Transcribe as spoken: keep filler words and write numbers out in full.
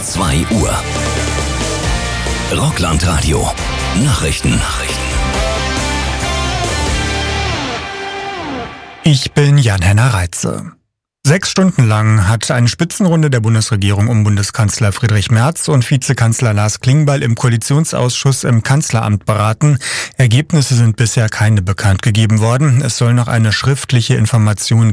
zwei Uhr. Rockland-Radio. Nachrichten. Nachrichten. Ich bin Jan-Henner Reitze. Sechs Stunden lang hat eine Spitzenrunde der Bundesregierung um Bundeskanzler Friedrich Merz und Vizekanzler Lars Klingbeil im Koalitionsausschuss im Kanzleramt beraten. Ergebnisse sind bisher keine bekannt gegeben worden. Es soll noch eine schriftliche Information